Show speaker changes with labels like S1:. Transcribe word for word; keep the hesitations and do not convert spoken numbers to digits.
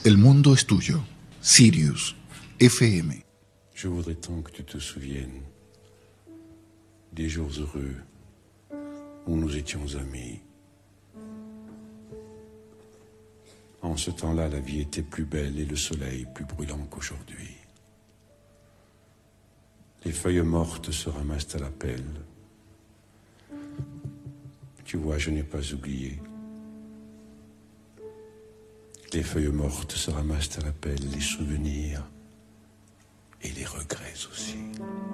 S1: El mundo es tuyo. Sirius F M.
S2: Je voudrais tant que tu te souviennes des jours heureux où nous étions amis. En ce temps-là, la vie était plus belle et le soleil plus brûlant qu'aujourd'hui. Les feuilles mortes se ramassent à la pelle. Tu vois, je n'ai pas oublié. Les feuilles mortes se ramassent à la pelle, les souvenirs et les regrets aussi.